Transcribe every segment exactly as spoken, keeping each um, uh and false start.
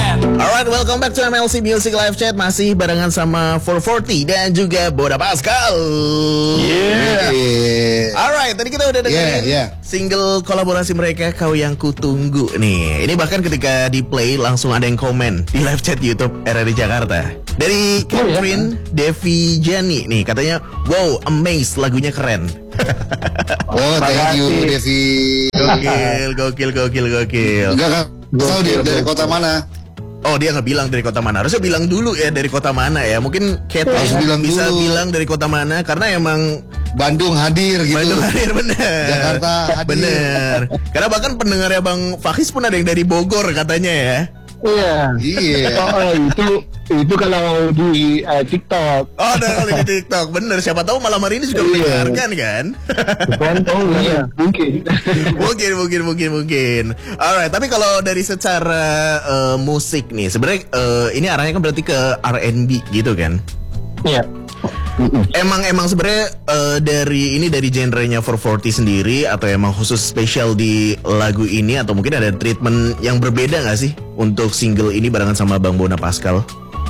Alright, welcome back to M L C Music Live Chat. Masih barengan sama four forty dan juga Boda Pascal. Yeah, yeah. Alright, tadi kita udah dengerin yeah, yeah. single kolaborasi mereka, Kau Yang Kutunggu nih. Ini bahkan ketika di play langsung ada yang komen di live chat YouTube R R I Jakarta. Dari Catherine oh, ya? Devi Jani nih, katanya, wow, amazed, lagunya keren. Oh, thank you Devi. Gokil, gokil, gokil, gokil. Enggak kan? Tahu dia dari kota mana? Oh, dia nggak bilang dari kota mana. Harusnya bilang dulu ya dari kota mana ya. Mungkin Kate harus bilang bisa dulu. bilang dari kota mana karena emang Bandung hadir gitu. Bandung hadir bener. Jakarta hadir. Bener. Karena bahkan pendengarnya Bang Fakis pun ada yang dari Bogor katanya ya. Iya. Iya. Oh, itu itu kalau di uh, TikTok. Oh, ada kalau di TikTok. Bener. Siapa tahu malam hari ini juga mendengarkan kan? Bukan tahu ya. Mungkin. mungkin, mungkin, mungkin, mungkin. Alright. Tapi kalau dari secara uh, musik nih, sebenarnya uh, ini arahnya kan berarti ke R and B gitu kan? Iya. Emang emang sebenarnya uh, dari ini dari genrenya four forty sendiri atau emang khusus spesial di lagu ini atau mungkin ada treatment yang berbeda nggak sih untuk single ini barengan sama Bang Bona Pascal?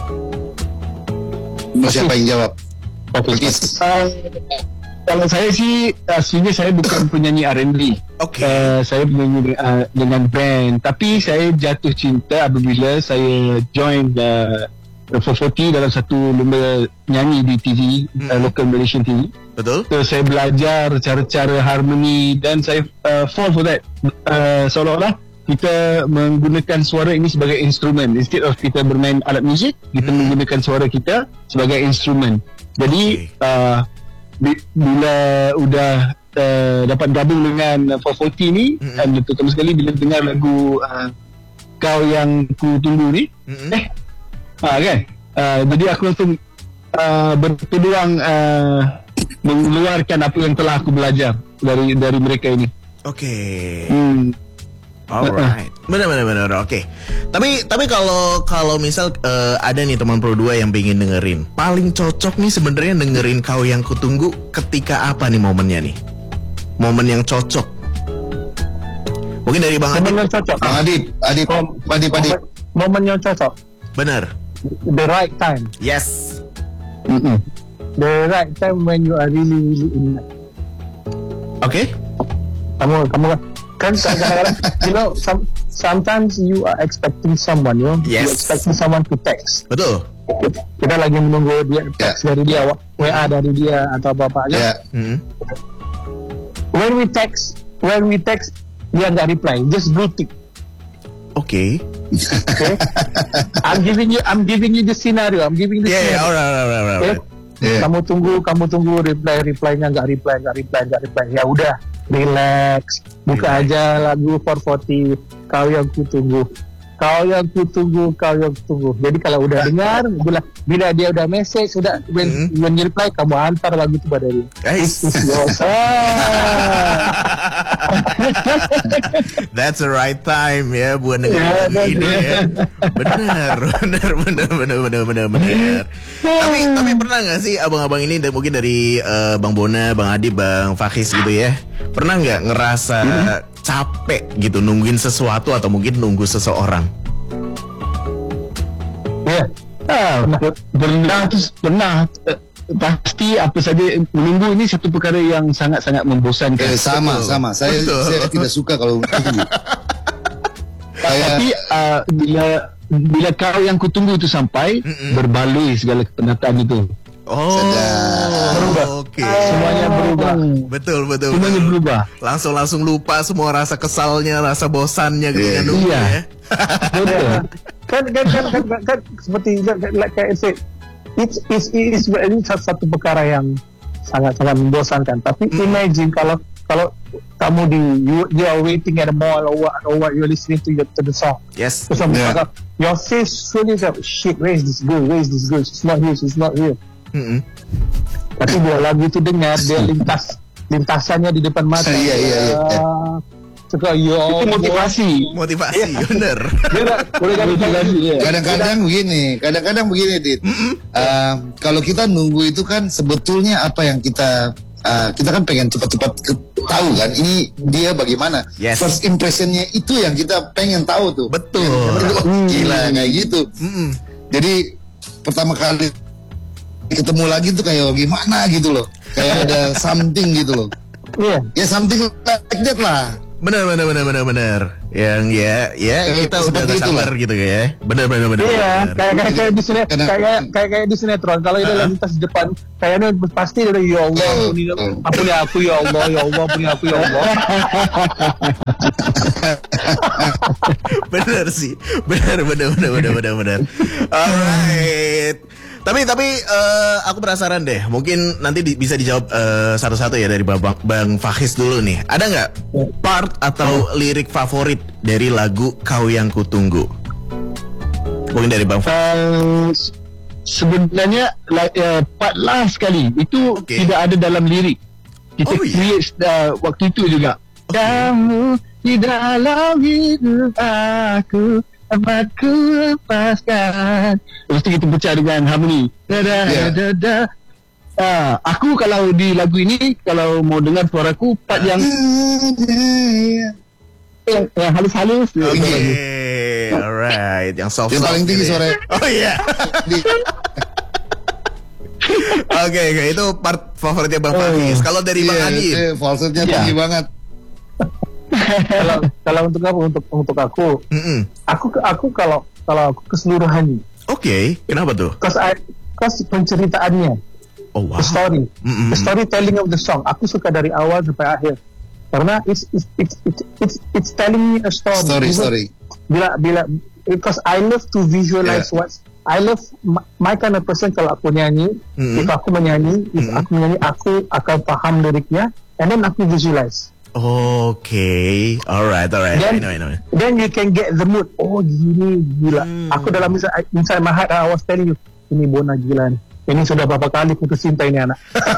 Siapa yang jawab? Oke. Uh, kalau saya sih aslinya saya bukan penyanyi R and B. Oke. Okay. Uh, saya penyanyi uh, dengan band. Tapi saya jatuh cinta apabila saya join the four forty dalam satu lomba nyanyi di T V, hmm. uh, local Malaysian T V. Betul. So saya belajar cara-cara harmoni dan saya uh, fall for that. Uh, seolah-olah kita menggunakan suara ini sebagai instrumen. Instead of kita bermain alat muzik, kita hmm. menggunakan suara kita sebagai instrumen. Jadi okay. uh, bila udah uh, dapat gabung dengan four forty ni, hmm. dan terutama sekali bila dengar lagu uh, Kau Yang Kutunggu ni, hmm. eh Ah, kan? Uh, jadi aku langsung uh, berpeluang uh, mengeluarkan apa yang telah aku belajar dari dari mereka ini. Oke. Okay. Hmm. Alright. Benar benar benar. Oke. Okay. Tapi tapi kalau kalau misal uh, ada nih teman Pro dua yang pengen dengerin, paling cocok nih sebenarnya dengerin Kau Yang Kutunggu ketika apa nih momennya nih? Momen yang cocok. Mungkin dari Bang Adip. Momen yang cocok. Bang Adip, Adip, Adip, Adip. Momen yang cocok. Benar. The right time. Yes. Mm-mm. The right time when you are really really in. Oke. Okay. Kamu kamu kan kadang-kadang you know some, sometimes you are expecting someone, you know, yes. you expecting someone to text. Betul. Kita lagi menunggu dia text yeah. dari dia, W A dari dia atau apa-apa aja. Yeah. Mm-hmm. When we text, when we text dia nggak reply, just blue tick. Oke. Okay. Okay. I'm giving you, I'm giving you the scenario. I'm giving the yeah, scenario. Yeah, alright, alright, alright. Okay? Yeah. Kamu tunggu, kamu tunggu reply, reply-nya nggak reply, nggak reply, nggak reply. Ya udah, relax. Buka relax. Aja lagu four forty. Kau Yang Kutunggu. Kau Yang Kutunggu, Kau Yang Kutunggu. Jadi kalau udah dengar, bila, bila dia udah message, sudah when, mm-hmm. when you reply, kamu hantar lagu itu pada dia. Guys. That's the right time ya buat dengerin yeah, ini ya. Benar, benar, benar, benar, benar, benar, benar. Tapi tapi pernah nggak sih abang-abang ini mungkin dari uh, Bang Bona, Bang Adip, Bang Fakis gitu ya, pernah nggak ngerasa hmm. capek gitu nungguin sesuatu atau mungkin nunggu seseorang? Ya, yeah. ah, pernah, pernah. Pasti apa saja menunggu ini satu perkara yang sangat-sangat membosankan. Eh, sama Betul. sama. Saya Betul. saya tidak suka kalau menunggu. Tapi uh, bila bila Kau Yang Kutunggu itu sampai, Mm-mm. berbaloi segala kepenatan itu. Oh, berubah. Oke. Okay. Semuanya berubah. Betul, betul. Semuanya betul. berubah. Langsung langsung lupa semua rasa kesalnya, rasa bosannya ketika yeah. nunggu iya. ya. Betul. kan, kan, kan, kan, kan, kan, seperti like I said, It's, it's, it's, ini satu perkara yang sangat-sangat membosankan. Tapi mm. imagine kalau kalau kamu di you, you are waiting at a mall or what, or what you're listening to, your, to the song. Yes. So yeah. Your face fully like, shit, where is this girl? Where is this girl? She's not here. She's not here. Mm-hmm. Tapi bila lagu itu dengar, dia lintas lintasannya di depan mata. Iya iya iya. Suka yo itu motivasi, motivasi, bener. Kadang-kadang begini, kadang-kadang begini, Dit. Uh, kalau kita nunggu itu kan sebetulnya apa yang kita uh, kita kan pengen cepat-cepat tahu kan ini dia bagaimana. Yes. First impressionnya itu yang kita pengen tahu tuh. Betul. Yang, oh, gila kayak gitu. Mm-mm. Jadi pertama kali ketemu lagi tuh kayak gimana gitu loh. Kayak ada something gitu loh. Iya. Ya something like that lah. Benar benar benar benar benar. Yang ya ya Eh, kita udah seperti gak sabar gitu ya. Benar benar benar. Iya, benar. kayak kayak kayak di sinetron, Karena- kayak kayak kayak di sinetron. Kalau dia lagi tas di depan, kayaknya pasti dia ya Allah, ampuni, ampuni aku ya Allah, ya Allah, ampuni aku ya Allah. Benar sih. Benar benar benar benar benar benar. Alright. Tapi tapi eh, aku penasaran deh. Mungkin nanti di- bisa dijawab eh, satu-satu ya dari Bang, Bang Fahis dulu nih. Ada nggak part atau lirik favorit dari lagu Kau Yang Kutunggu? Mungkin dari Bang Fahis. Uh, s- sebenarnya like, uh, part last sekali itu Okay. tidak ada dalam lirik. Kita Oh, iya? create uh, waktu itu juga. Kamu di dalam hidup aku, dapat ku lepaskan. Lepas tu kita pecah dengan harmoni. Da da Yeah. da da. Ah, aku kalau di lagu ini kalau mau dengar suaraku part yang yang, yang halus-halus. Oke, Okay. alright. Yang soft Yang paling tinggi suaranya. Oh iya. Di- Oke, oke. Itu part favoritnya Bang Fahis. Kalau dari Bang Iya, Adi. itu falsetnya Iya. tinggi banget. kalau kalau untuk aku untuk untuk aku Mm-mm. aku aku kalau kalau aku keseluruhannya Oke, kenapa tuh? cause I cause penceritaannya Oh wow. the story Mm-mm. the storytelling of the song aku suka dari awal sampai akhir karena it's it's it's it's it's, it's telling me a story Story, Even story. bila bila because I love to visualize Yeah. what's I love my, my kind of person kalau aku nyanyi Mm-mm. if aku menyanyi if Mm-mm. aku menyanyi aku akan paham liriknya and then aku visualize. Oke, alright, alright. I Then, know, I know. then you can get the mood. Oh gini gila. Hmm. Aku dalam inside, inside my heart I was telling you, ini Bona gila nih. Ini sudah berapa kali putus cinta ini anak.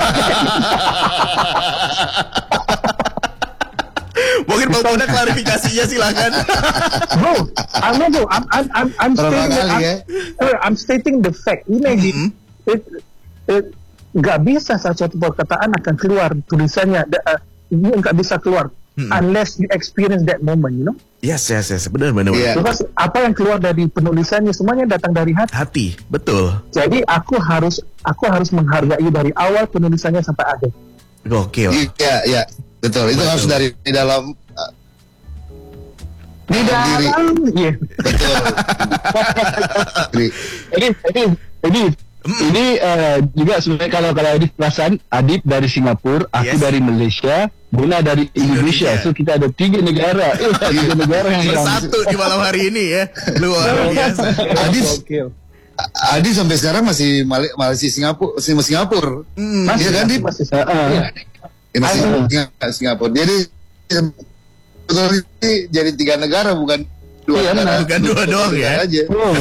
Mungkin Bang Bona klarifikasinya silakan. Bro, I'm not bro. I'm I'm I'm, I'm Berapa stating kali, I'm, ya? uh, I'm stating the fact. Imagine it, it, gak bisa satu perkataan akan keluar tulisannya. The, uh, ini nggak bisa keluar unless you experience that moment, you know. Yes, yes, yes. Benar, benar, benar. Iya. Because apa yang keluar dari penulisannya semuanya datang dari hati. Hati, betul. Jadi aku harus aku harus menghargai dari awal penulisannya sampai akhir. Gokil. Iya, iya. Betul. Itu harus dari di dalam uh, Di diri. dalam, iya. Betul. Diri. Ini ini ini ini uh, juga sebenarnya kalau kalau Adib perasan, Adib dari Singapura, aku Yes. dari Malaysia, Bona dari Indonesia. Indonesia. So kita ada tiga negara. Eh, tiga negara yang Bersatu di malam hari ini ya. Luar biasa. Adis, Gokil. Adi sampai sekarang masih Mali- Malaysia Singapura, masih Singapura. Hmm. Iya kan, Dip? Masih Uh, uh, Ya, masih Singa- Singapura. Jadi betul ini jadi tiga negara bukan dua Iya, negara. bukan dua doang ya. Aja. oh,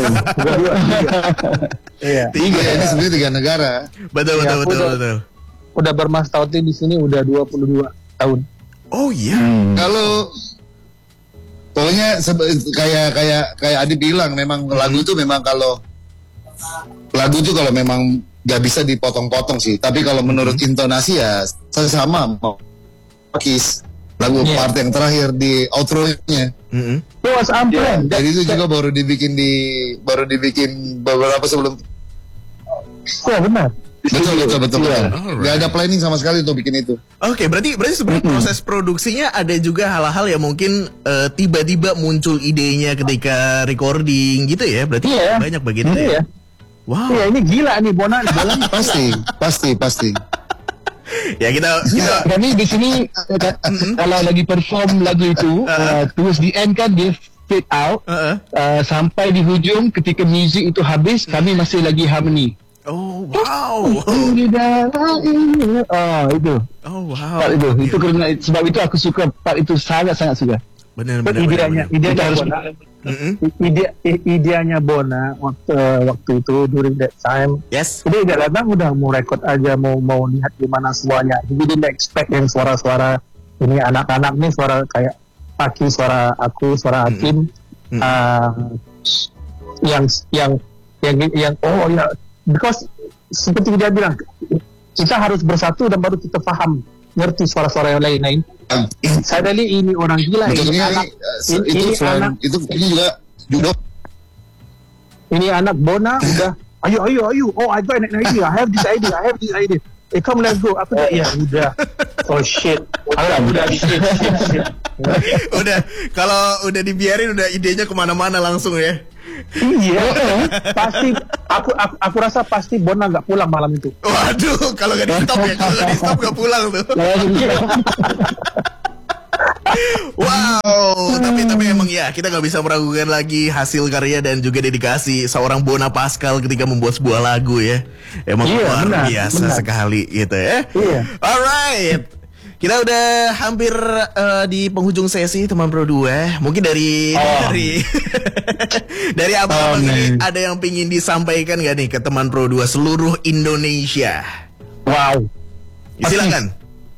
Iya. Tiga. Iya, ini sebenarnya tiga negara. Betul, Ya, betul, aku betul, udah- betul. Udah bermastautin di sini udah dua puluh dua tahun. Oh iya. hmm. Kalau pokoknya sebe- kayak kayak kayak Adi bilang memang lagu itu memang kalau lagu itu kalau memang gak bisa dipotong-potong sih. Tapi kalau menurut intonasi ya saya sama mau Kiss lagu Iya. part yang terakhir di outro-nya. Mm-mm. It was unplanned. Jadi itu juga baru dibikin di baru dibikin beberapa sebelum. Ya benar. Betul betul betul. Iya. betul. Gak ada planning sama sekali untuk bikin itu. Oke, berarti berarti sebenarnya proses produksinya ada juga hal-hal yang mungkin eh, tiba-tiba muncul idenya ketika recording gitu ya. Berarti Iya. banyak bagian itu Iya. ya. Wow. Iya ini gila nih Bona. Bona. Pasti pasti pasti. Ya kita kita Kami di sini uh, kalau lagi perform lagu itu, uh, towards the end kan dia fade out. uh-uh. Uh, sampai di hujung ketika music itu habis, kami masih lagi harmony. Oh, wow. Di dalam ini. Oh, itu. Oh, Part wow. itu. Itu kerana sebab itu aku suka part itu sangat-sangat suka. Benar benar benar. Ideanya, benar. ideanya harus- Bona. Mm-mm. Ide, i- ideanya Bona waktu waktu itu during that time. Yes. Jadi dia datang udah mau record aja, mau mau lihat gimana semuanya. Jadi dia nggak expect yang suara-suara ini anak-anak nih suara kayak Paki, suara aku, suara Hakim, Mm. ah, yang yang yang yang oh ya, because seperti dia bilang kita harus bersatu dan baru kita paham ngerti suara-suara yang lain-lain. Suddenly ini orang gila, ini Betulnya anak, ini, uh, ini, itu ini selain anak, itu ini juga judo. ini anak Bona udah, ayo ayo ayo, oh I got an idea, I have this idea, I have this idea. Eh come let's go. Apa tak? Ya udah. Oh shit. Udah udah shit shit shit. Udah, kalau udah dibiarin udah idenya kemana-mana langsung ya. Iya. Pasti aku, aku aku rasa pasti Bona nggak pulang malam itu. Waduh, kalau nggak di stop ya, kalau nggak di stop nggak pulang tuh. Wow, tapi tapi emang ya kita nggak bisa meragukan lagi hasil karya dan juga dedikasi seorang Bona Pascal ketika membuat sebuah lagu ya. Emang Iya, luar benar, biasa benar. sekali gitu ya. Iya. Alright. Kita udah hampir eh, di penghujung sesi teman Pro dua. Mungkin dari Oh. dari dari abang-abang Oh, ini man. ada yang pingin disampaikan gak nih ke teman Pro dua seluruh Indonesia? Wow. Silakan.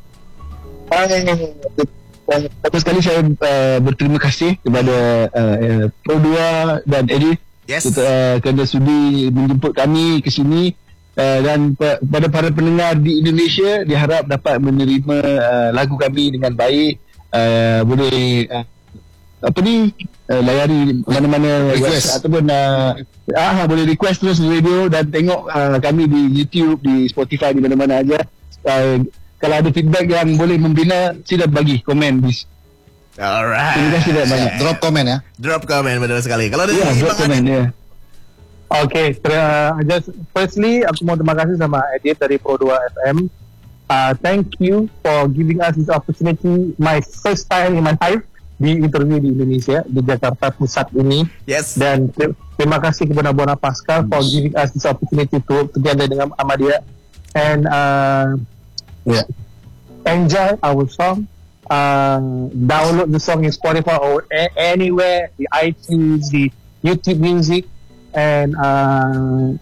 Pertama sekali saya uh, berterima kasih kepada uh, uh, Pro dua dan Eddie Yes. uh, kerana sudi menjemput kami ke sini uh, dan pe- pada para pendengar di Indonesia diharap dapat menerima uh, lagu kami dengan baik, uh, boleh uh, apa ni uh, layari mana-mana Request. website ataupun uh, ah boleh request terus di radio dan tengok uh, kami di YouTube, di Spotify, di mana-mana aja. Uh, kalau ada feedback yang boleh membina, sila bagi komen di. Alright. Terima kasih dah banyak. Drop komen ya. Drop comment benar sekali. Kalau dari Ya, drop Bang komen Adit, ya. Okay, ter- just firstly aku mau terima kasih sama Edit dari Pro dua F M. Uh, thank you for giving us this opportunity, my first time in my life di interview di Indonesia, di Jakarta Pusat ini. yes. Dan ter- terima kasih kepada Bona Pascal for giving us this opportunity to work together dengan Ahmadiyah. And uh, Ya. enjoy our song. Uh, download the song in Spotify or a- anywhere, the iTunes, the YouTube Music, and uh,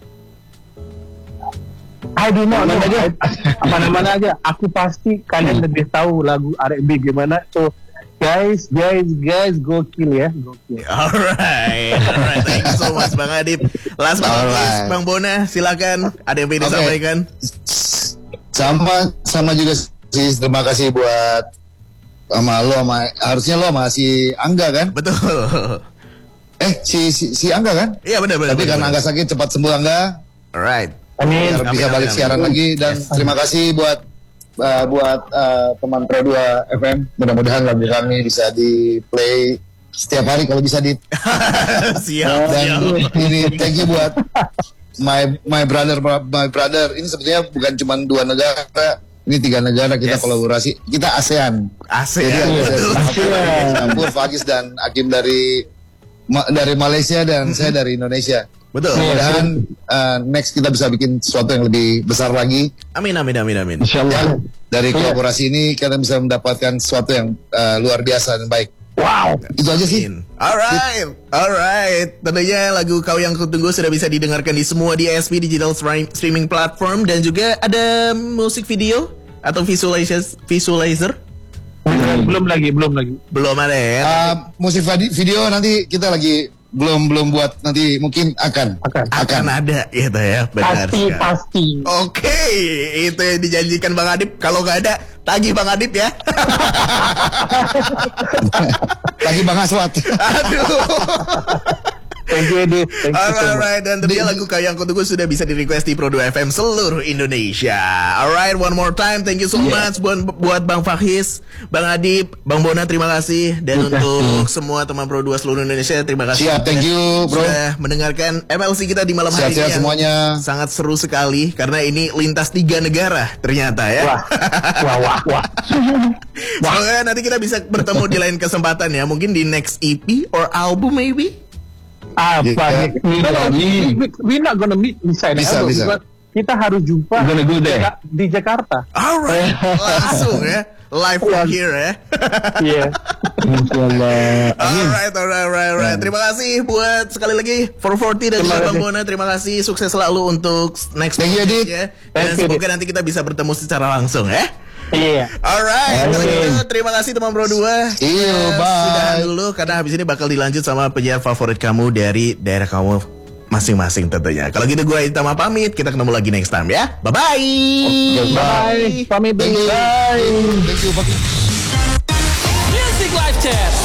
I do not know aja, mana-mana aja. Aku pasti kalian lebih tahu lagu R and B gimana. So guys, guys, guys, go kill ya, go kill. Alright, alright. Thank you so much Bang Adip. Last but not least, Alright. Bang Bona, silakan. Ada yang ingin Oke. disampaikan? Sama sama juga sih, terima kasih buat sama lo sama harusnya lo sama si Angga kan? Betul. Eh si si, si Angga kan? Iya benar benar. Tapi benar, karena benar. Angga sakit cepat sembuh Angga. Alright. Amin. Biar Amin, bisa amin, balik amin. siaran lagi dan terima kasih buat uh, buat uh, teman Pro dua F M. Mudah-mudahan lagu kami bisa di play setiap hari kalau bisa di siap, dan siap. ini thank you buat my my brother my brother ini sebetulnya bukan cuma dua negara, ini tiga negara kita Yes. kolaborasi, kita ASEAN. Asik. Jadi ada Betul. saya campur Fagis dan Hakim dari Ma- dari Malaysia dan saya dari Indonesia. Betul. Mudah-mudahan uh, next kita bisa bikin sesuatu yang lebih besar lagi. Amin amin amin amin. Ya, InsyaAllah. dari kolaborasi ini kita bisa mendapatkan sesuatu yang uh, luar biasa dan baik. Wow. Itu aja sih. Alright, alright. Tentunya lagu Kau Yang Kutunggu sudah bisa didengarkan di semua D S P digital stream- streaming platform dan juga ada musik video atau visualizer visualizer Belum lagi, belum lagi. belum ada ya. Uh, musik vadi- video nanti kita lagi belum belum buat, nanti mungkin akan Akan. Akan ada gitu ya, benar Pasti, sekali. pasti. Oke, itu yang dijanjikan Bang Adip. Kalau nggak ada, tagih Bang Adip ya. lagi Bang Aswat. Aduh. Thank you, Edit. Thank you so much. Alright, dan tentunya lagu Kau Yang Kutunggu sudah bisa di request di Pro dua F M seluruh Indonesia. Alright, one more time, thank you so much buat, buat Bang Fahis, Bang Adip, Bang Bona, terima kasih. Dan untuk semua teman Pro dua seluruh Indonesia, terima kasih. Siap, thank you, bro. Sudah mendengarkan M L C kita di malam hari ini Sehat-sehat yang semuanya. sangat seru sekali karena ini lintas tiga negara ternyata ya. Wah, wah, wah, wah. Semoga nanti kita bisa bertemu di lain kesempatan ya. Mungkin di next E P or album maybe. Apa Yeah. ni? No, no, we, we, we're not gonna meet inside the Bisa, album bisa. because kita harus jumpa We're gonna go there. Jaka- di Jakarta. Alright, langsung ya. Live from here ya. Yeah. InsyaAllah. Alright, alright, alright, alright. Terima kasih buat sekali lagi four forty dan Terima juga Bang kasih. Bona. Terima kasih, sukses selalu untuk next Thank you, Adit. ya. Thank Dan you, semoga nanti kita bisa bertemu secara langsung ya. Iya. Alright, kalau Amin. gitu terima kasih teman Pro dua. See you, Kita bye. Sudahan dulu karena habis ini bakal dilanjut sama penyiar favorit kamu dari daerah kamu masing-masing tentunya. Kalau gitu gue Itama pamit, kita ketemu lagi next time ya. Bye bye. Bye. Pamit Thank dulu. you. Bye. Thank you. Thank you. Chat.